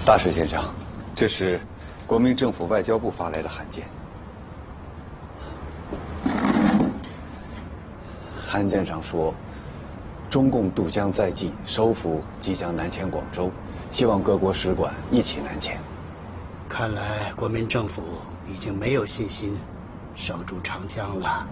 大使先生，这是国民政府外交部发来的函件。函件上说，中共渡江在即，首府即将南迁广州，希望各国使馆一起南迁。 看来国民政府已经没有信心守住长江了。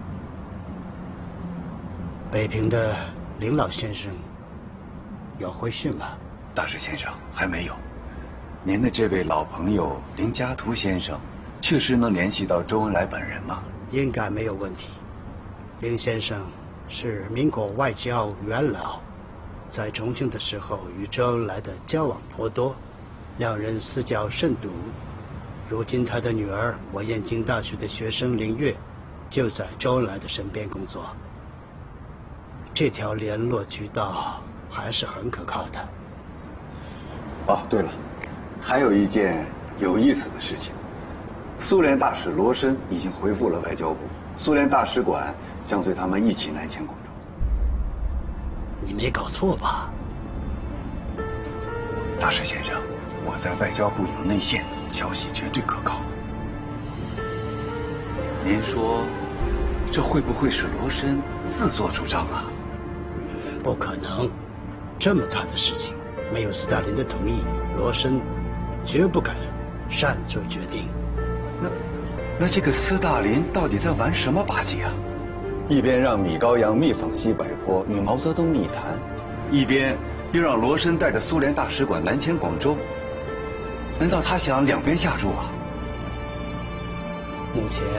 北平的林老先生有回讯吗？ 大使先生，还没有。您的这位老朋友林家图先生，确实能联系到周恩来本人吗？ 应该没有问题。林先生是民国外交元老，在重庆的时候与周恩来的交往颇多，两人私交甚笃。如今他的女儿，我燕京大学的学生林月，就在周恩来的身边工作。这条联络渠道还是很可靠的。 哦，对了，还有一件有意思的事情，苏联大使罗申已经回复了外交部，苏联大使馆将随他们一起南迁广州。 你没搞错吧？ 大使先生，我在外交部有内线，消息绝对可靠。您说，这会不会是罗申自作主张啊？ 不可能，这么大的事情，没有斯大林的同意，罗申绝不敢擅作决定。 那这个斯大林到底在玩什么把戏啊？一边让米高扬密访西柏坡与毛泽东密谈，一边又让罗申带着苏联大使馆南迁广州。难道他想两边下注啊？ 目前